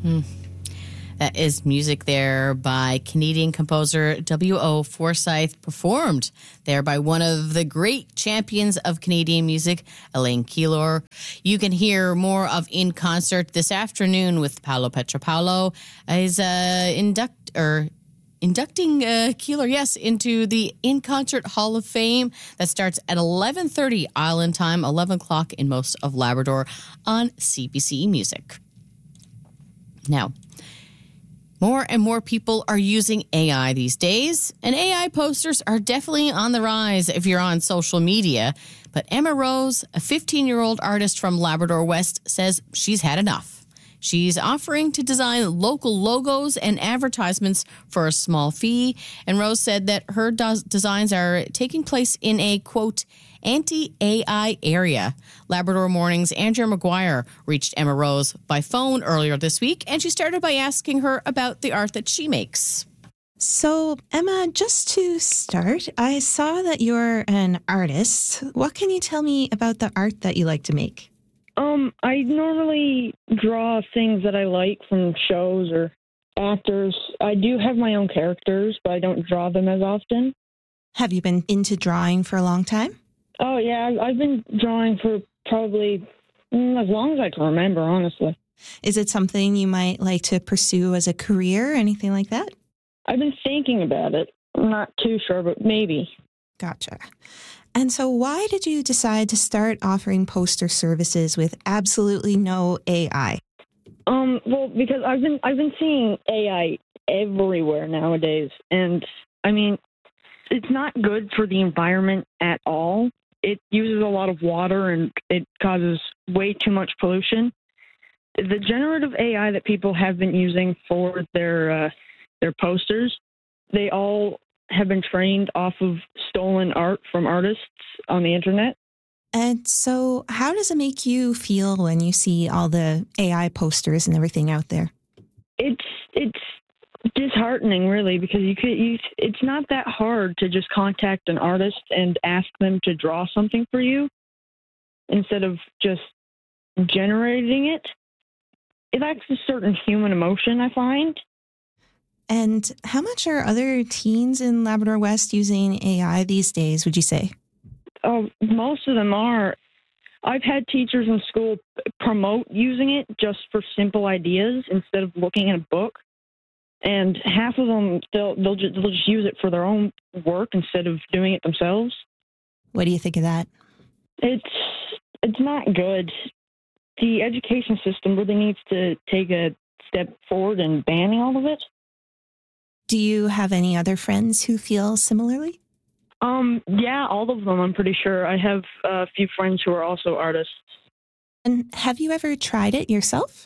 That is music there by Canadian composer W.O. Forsyth, performed there by one of the great champions of Canadian music, Elaine Keillor. You can hear more of In Concert this afternoon with Paolo Petropaulo as inducting Keillor, into the In Concert Hall of Fame. That starts at 11:30 Island time, 11 o'clock in most of Labrador on CBC Music. Now, more and more people are using AI these days, and AI posters are definitely on the rise if you're on social media. But Emma Rose, a 15-year-old artist from Labrador West, says she's had enough. She's offering to design local logos and advertisements for a small fee, and Rose said that her designs are taking place in a, quote, anti-AI area. Labrador Morning's Andrea McGuire reached Emma Rose by phone earlier this week, and she started by asking her about the art that she makes. So, Emma, just to start, I saw that you're an artist. What can you tell me about the art that you like to make? I normally draw things that I like from shows or actors. I do have my own characters, but I don't draw them as often. Have you been into drawing for a long time? Oh, yeah, I've been drawing for probably as long as I can remember, honestly. Is it something you might like to pursue as a career or anything like that? I've been thinking about it. I'm not too sure, but maybe. Gotcha. And so why did you decide to start offering poster services with absolutely no AI? Well, because I've been seeing AI everywhere nowadays, and I mean, it's not good for the environment at all. It uses a lot of water and it causes way too much pollution. The generative AI that people have been using for their posters, they all have been trained off of stolen art from artists on the internet. And so how does it make you feel when you see all the AI posters and everything out there? It's disheartening, really, because it's not that hard to just contact an artist and ask them to draw something for you instead of just generating it. It lacks a certain human emotion, I find. And how much are other teens in Labrador West using AI these days, would you say? Oh, most of them are. I've had teachers in school promote using it just for simple ideas instead of looking at a book. And half of them, they'll just use it for their own work instead of doing it themselves. What do you think of that? It's not good. The education system really needs to take a step forward in banning all of it. Do you have any other friends who feel similarly? Yeah, all of them, I'm pretty sure. I have a few friends who are also artists. And have you ever tried it yourself?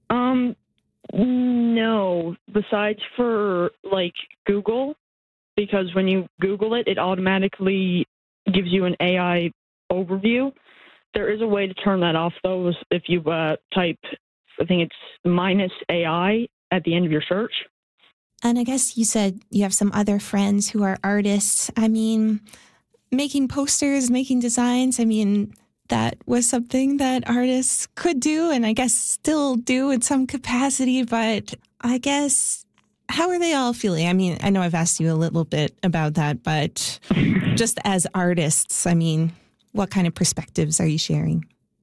No, besides for, like, Google, because when you Google it, it automatically gives you an AI overview. There is a way to turn that off, though, if you type, I think it's -AI at the end of your search. And I guess you said you have some other friends who are artists. I mean, making posters, making designs, I mean, that was something that artists could do and I guess still do in some capacity. But I guess, how are they all feeling? I mean, I know I've asked you a little bit about that, but just as artists, I mean, what kind of perspectives are you sharing?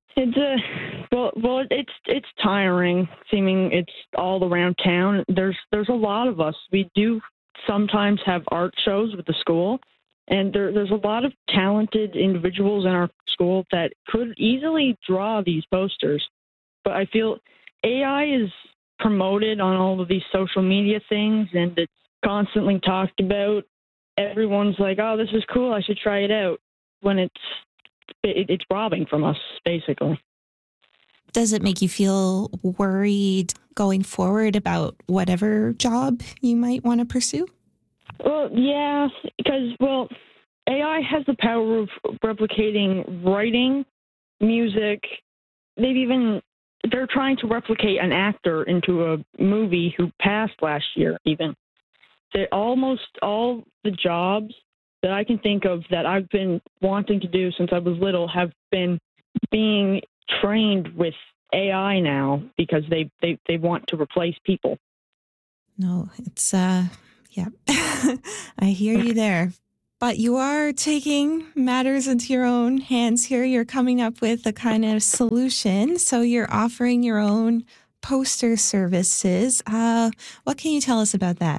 It's tiring. Seeming it's all around town. There's a lot of us. We do sometimes have art shows with the school, and there's a lot of talented individuals in our school that could easily draw these posters. But I feel AI is promoted on all of these social media things, and it's constantly talked about. Everyone's like, "Oh, this is cool. I should try it out." When it's robbing from us, basically. Does it make you feel worried going forward about whatever job you might want to pursue? Well, yeah, because, AI has the power of replicating writing, music. They're trying to replicate an actor into a movie who passed last year, even. Almost all the jobs that I can think of that I've been wanting to do since I was little have been being trained with AI now because they want to replace people. No, it's, yeah, I hear you there. But you are taking matters into your own hands here. You're coming up with a kind of solution. So you're offering your own poster services. What can you tell us about that?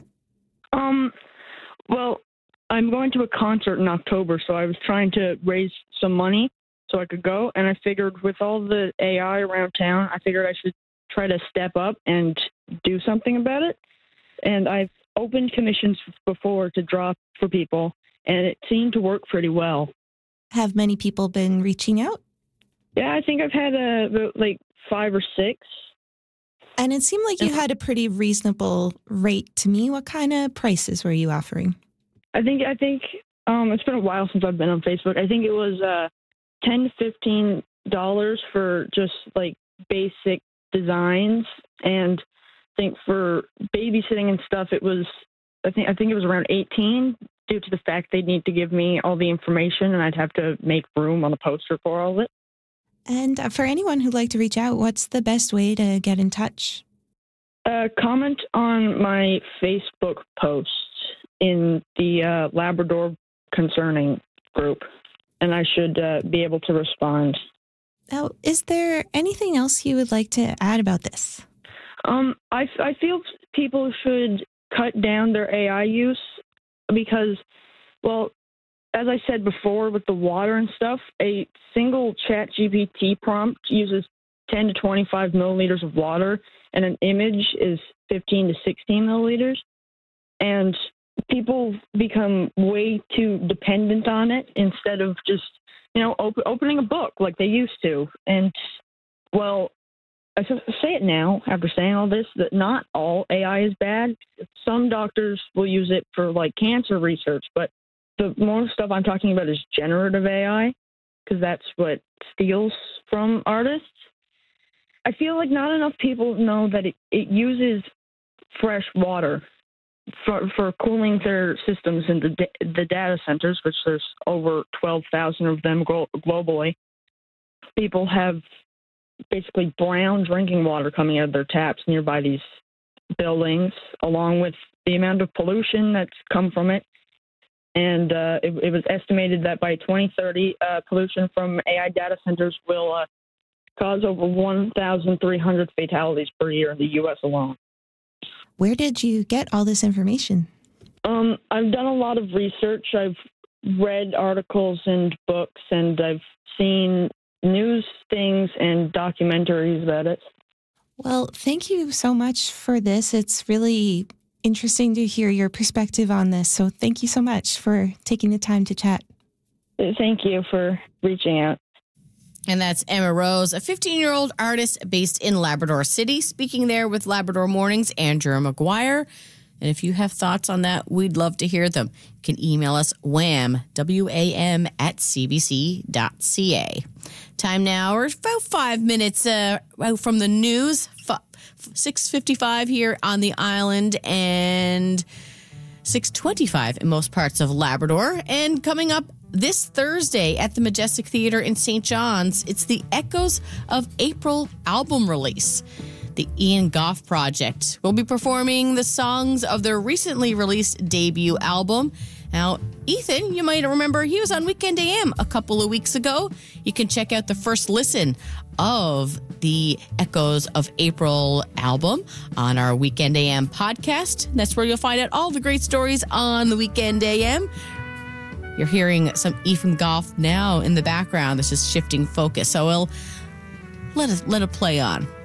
Well, I'm going to a concert in October, so I was trying to raise some money so I could go. And I figured with all the AI around town, I figured I should try to step up and do something about it. And I've opened commissions before to draw for people, and it seemed to work pretty well. Have many people been reaching out? Yeah, I think I've had like 5 or 6. And it seemed like you had a pretty reasonable rate to me. What kind of prices were you offering? I think it's been a while since I've been on Facebook. I think it was $10 to $15 for just like basic designs, and I think for babysitting and stuff it was I think it was around 18 due to the fact they'd need to give me all the information and I'd have to make room on the poster for all of it. And for anyone who'd like to reach out, what's the best way to get in touch? Comment on my Facebook post in the Labrador Concerning group, and I should be able to respond. Now, is there anything else you would like to add about this? I feel people should cut down their AI use because, well, as I said before with the water and stuff, a single ChatGPT prompt uses 10 to 25 milliliters of water, and an image is 15 to 16 milliliters. And people become way too dependent on it instead of just, opening a book like they used to. And, well, I say it now after saying all this, that not all AI is bad. Some doctors will use it for, like, cancer research, but the more stuff I'm talking about is generative AI, because that's what steals from artists. I feel like not enough people know that it uses fresh water for cooling their systems in the data centers, which there's over 12,000 of them globally. People have basically brown drinking water coming out of their taps nearby these buildings, along with the amount of pollution that's come from it. And it was estimated that by 2030, pollution from AI data centers will cause over 1,300 fatalities per year in the U.S. alone. Where did you get all this information? I've done a lot of research. I've read articles and books, and I've seen news things and documentaries about it. Well, thank you so much for this. It's really interesting to hear your perspective on this. So thank you so much for taking the time to chat. Thank you for reaching out. And that's Emma Rose, a 15-year-old artist based in Labrador City, speaking there with Labrador Morning's Andrew McGuire. And if you have thoughts on that, we'd love to hear them. You can email us wham, W-A-M, @cbc.ca. Time now, we're about 5 minutes out from the news, 6:55 here on the island and 6:25 in most parts of Labrador. And coming up this Thursday at the Majestic Theatre in St. John's, it's the Echoes of April album release. The Ian Goff Project will be performing the songs of their recently released debut album. Now, Ethan, you might remember he was on Weekend AM a couple of weeks ago. You can check out the first listen of the Echoes of April album on our Weekend AM podcast. That's where you'll find out all the great stories on the Weekend AM. You're hearing some Ethan Goff now in the background. This is shifting focus, so we'll let it play on.